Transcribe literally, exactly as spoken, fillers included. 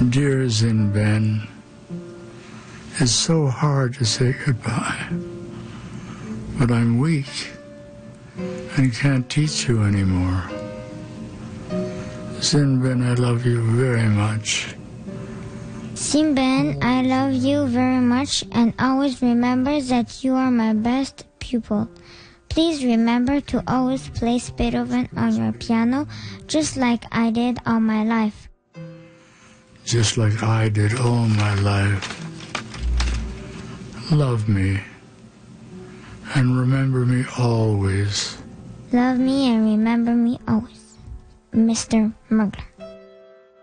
Dear Zinben, it's so hard to say goodbye, but I'm weak and can't teach you anymore. Zinben, I love you very much. Zinben, I love you very much and always remember that you are my best pupil. Please remember to always play Beethoven on your piano, just like I did all my life. Just like I did all my life. Love me and remember me always. Love me and remember me always. Mister Mugler.